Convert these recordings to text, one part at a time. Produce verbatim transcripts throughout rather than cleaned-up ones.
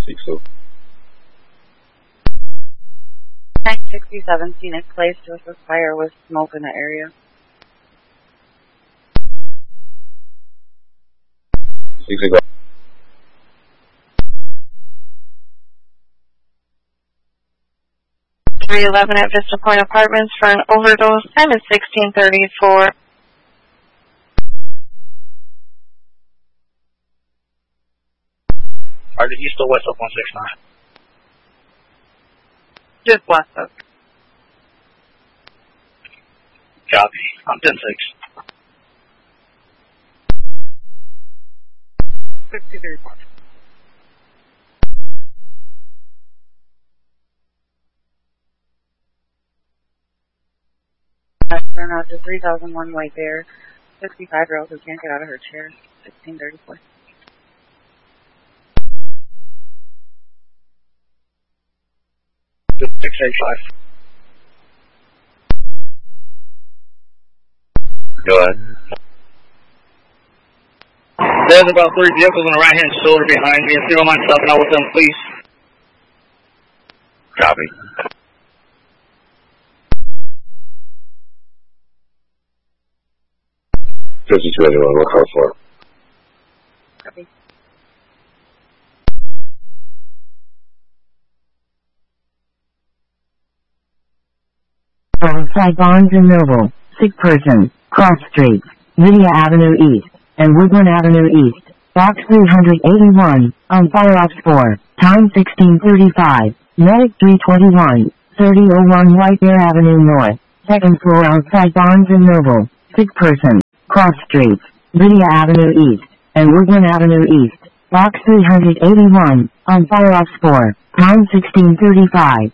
Six oh. nine sixty-seven Phoenix Place, Joseph Fire with smoke in the area. Six oh. three eleven at Vista Point Apartments for an overdose. Time is sixteen thirty-four. Are the east or west of one six nine? Just west of. Copy. I'm ten six. sixty-three four. Turn out to three thousand one White Bear, sixty-five year old who can't get out of her chair, sixteen thirty-four. six eight five. Go ahead. There's about three vehicles on the right hand shoulder behind me. If you don't mind stopping out with them, please. Copy. fifty-two anyone, what car for? Copy. Outside Barnes and Noble, sick person, cross streets, Lydia Avenue East, and Woodland Avenue East, box three eighty-one, on fire ops four, time sixteen thirty-five, medic three twenty-one, thirty oh one White Bear Avenue North, second floor outside Barnes and Noble, sick person, cross streets, Lydia Avenue East, and Woodland Avenue East, box three eighty-one, on fire ops four, time sixteen thirty-five.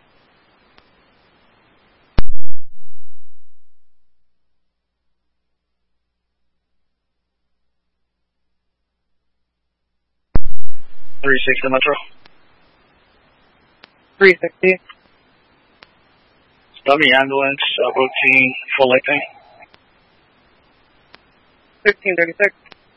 three sixty Metro. three sixty. Stubby ambulance, uh, routine, full length. sixteen thirty-six.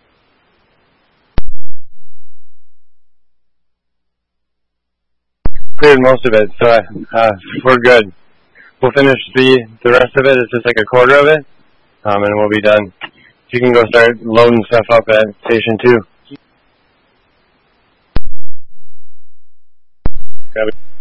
Cleared most of it, so uh, we're good. We'll finish the the rest of it. It's just like a quarter of it, um, and we'll be done. You can go start loading stuff up at Station two. Got it.